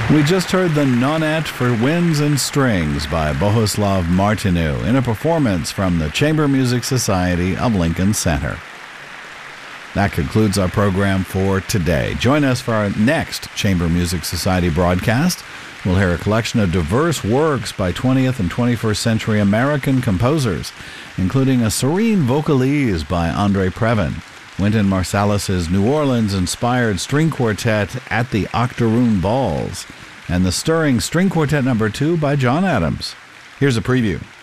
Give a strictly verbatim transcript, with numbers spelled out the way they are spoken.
We just heard the Nonette for Winds and Strings by Bohuslav Martinu in a performance from the Chamber Music Society of Lincoln Center. That concludes our program for today. Join us for our next Chamber Music Society broadcast. We'll hear a collection of diverse works by twentieth and twenty-first century American composers, including a serene vocalise by Andre Previn, Wynton Marsalis's New Orleans-inspired string quartet At the Octoroon Balls, and the stirring String Quartet Number two by John Adams. Here's a preview.